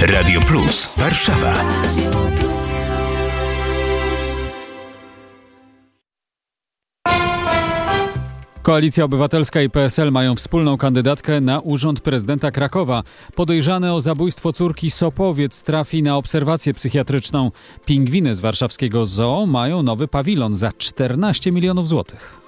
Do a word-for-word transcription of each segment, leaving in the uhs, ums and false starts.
Radio Plus, Warszawa. Koalicja Obywatelska i P S L mają wspólną kandydatkę na urząd prezydenta Krakowa. Podejrzany o zabójstwo córki Sopowiec trafi na obserwację psychiatryczną. Pingwiny z warszawskiego zoo mają nowy pawilon za czternaście milionów złotych.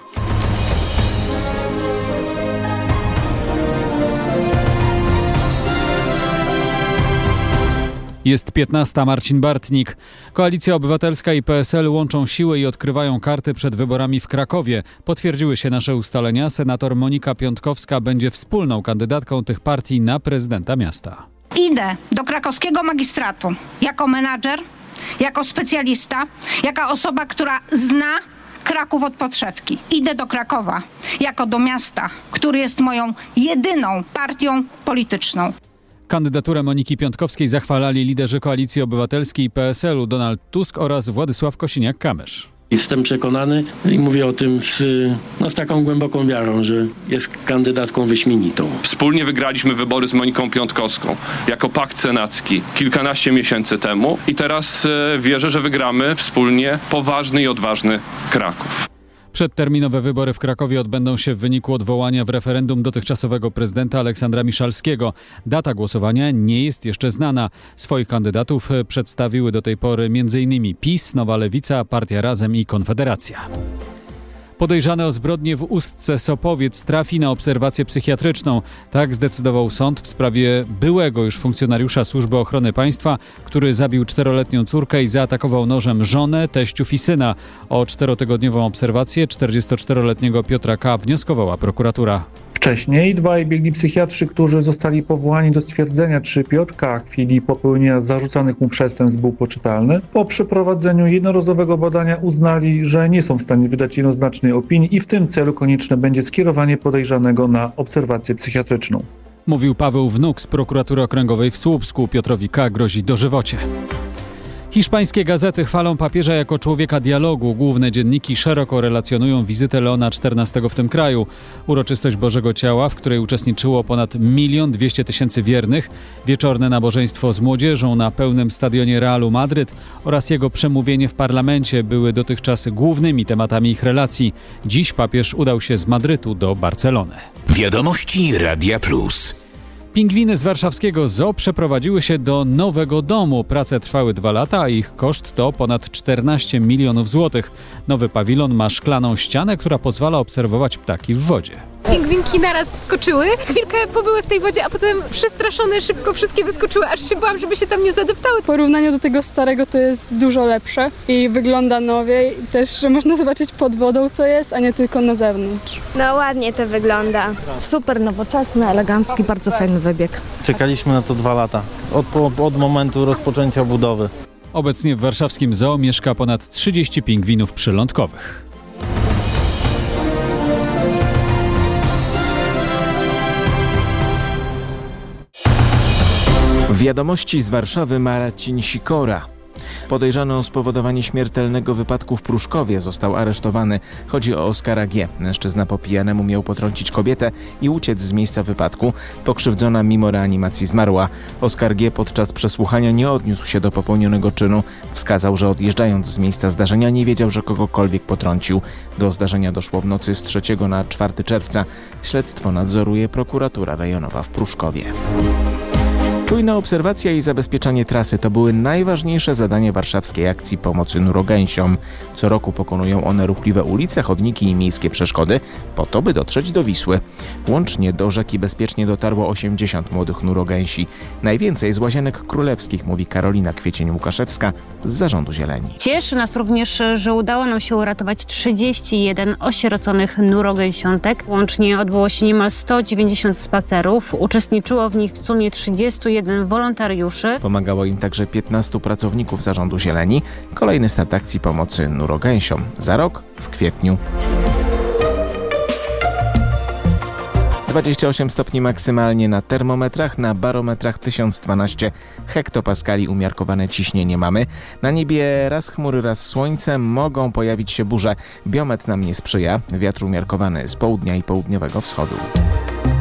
Jest piętnasta. Marcin Bartnik. Koalicja Obywatelska i P S L łączą siły i odkrywają karty przed wyborami w Krakowie. Potwierdziły się nasze ustalenia. Senator Monika Piątkowska będzie wspólną kandydatką tych partii na prezydenta miasta. Idę do krakowskiego magistratu jako menadżer, jako specjalista, jako osoba, która zna Kraków od podszewki. Idę do Krakowa jako do miasta, który jest moją jedyną partią polityczną. Kandydaturę Moniki Piątkowskiej zachwalali liderzy Koalicji Obywatelskiej i P S L u Donald Tusk oraz Władysław Kosiniak-Kamysz. Jestem przekonany i mówię o tym z, no, z taką głęboką wiarą, że jest kandydatką wyśmienitą. Wspólnie wygraliśmy wybory z Moniką Piątkowską jako pakt senacki kilkanaście miesięcy temu i teraz e, wierzę, że wygramy wspólnie poważny i odważny Kraków. Przedterminowe wybory w Krakowie odbędą się w wyniku odwołania w referendum dotychczasowego prezydenta Aleksandra Miszalskiego. Data głosowania nie jest jeszcze znana. Swoich kandydatów przedstawiły do tej pory m.in. PiS, Nowa Lewica, Partia Razem i Konfederacja. Podejrzany o zbrodnię w Ustce Sopowiec trafi na obserwację psychiatryczną. Tak zdecydował sąd w sprawie byłego już funkcjonariusza Służby Ochrony Państwa, który zabił czteroletnią córkę i zaatakował nożem żonę, teściów i syna. O czterotygodniową obserwację czterdziestoczteroletniego Piotra K. wnioskowała prokuratura. Wcześniej dwaj biegli psychiatrzy, którzy zostali powołani do stwierdzenia, czy Piotr K. w chwili popełnienia zarzucanych mu przestępstw był poczytalny, po przeprowadzeniu jednorazowego badania uznali, że nie są w stanie wydać jednoznacznej opinii i w tym celu konieczne będzie skierowanie podejrzanego na obserwację psychiatryczną. Mówił Paweł Wnuk z prokuratury okręgowej w Słupsku. Piotrowi K. grozi dożywocie. Hiszpańskie gazety chwalą papieża jako człowieka dialogu. Główne dzienniki szeroko relacjonują wizytę Leona czternastego w tym kraju. Uroczystość Bożego Ciała, w której uczestniczyło ponad milion dwieście tysięcy wiernych, wieczorne nabożeństwo z młodzieżą na pełnym stadionie Realu Madryt oraz jego przemówienie w parlamencie były dotychczas głównymi tematami ich relacji. Dziś papież udał się z Madrytu do Barcelony. Wiadomości Radia Plus. Pingwiny z warszawskiego zoo przeprowadziły się do nowego domu. Prace trwały dwa lata, a ich koszt to ponad czternaście milionów złotych. Nowy pawilon ma szklaną ścianę, która pozwala obserwować ptaki w wodzie. Pingwinki naraz wskoczyły, chwilkę pobyły w tej wodzie, a potem przestraszone szybko wszystkie wyskoczyły, aż się bałam, żeby się tam nie zadeptały. W porównaniu do tego starego to jest dużo lepsze i wygląda nowiej. Też można zobaczyć pod wodą, co jest, a nie tylko na zewnątrz. No ładnie to wygląda. Super nowoczesny, elegancki, bardzo fajny wybieg. Czekaliśmy na to dwa lata, od, od momentu rozpoczęcia budowy. Obecnie w warszawskim zoo mieszka ponad trzydzieści pingwinów przylądkowych. Wiadomości z Warszawy. Marcin Sikora. Podejrzany o spowodowanie śmiertelnego wypadku w Pruszkowie został aresztowany. Chodzi o Oskara G. Mężczyzna po pijanemu miał potrącić kobietę i uciec z miejsca wypadku. Pokrzywdzona mimo reanimacji zmarła. Oskar G. podczas przesłuchania nie odniósł się do popełnionego czynu. Wskazał, że odjeżdżając z miejsca zdarzenia nie wiedział, że kogokolwiek potrącił. Do zdarzenia doszło w nocy z trzeciego na czwartego czerwca. Śledztwo nadzoruje prokuratura rejonowa w Pruszkowie. Czujna obserwacja i zabezpieczanie trasy to były najważniejsze zadania warszawskiej akcji pomocy nurogęsiom. Co roku pokonują one ruchliwe ulice, chodniki i miejskie przeszkody po to, by dotrzeć do Wisły. Łącznie do rzeki bezpiecznie dotarło osiemdziesiąt młodych nurogęsi. Najwięcej z Łazienek Królewskich, mówi Karolina Kwiecień-Łukaszewska z Zarządu Zieleni. Cieszy nas również, że udało nam się uratować trzydzieści jeden osieroconych nurogęsiątek. Łącznie odbyło się niemal sto dziewięćdziesiąt spacerów. Uczestniczyło w nich w sumie trzydziestu jeden wolontariuszy. Pomagało im także piętnastu pracowników Zarządu Zieleni. Kolejny start akcji pomocy nurogęsiom. Za rok w kwietniu. dwadzieścia osiem stopni maksymalnie na termometrach, na barometrach tysiąc dwanaście hektopaskali umiarkowane ciśnienie mamy. Na niebie raz chmury, raz słońce, mogą pojawić się burze. Biometr nam nie sprzyja, wiatr umiarkowany z południa i południowego wschodu.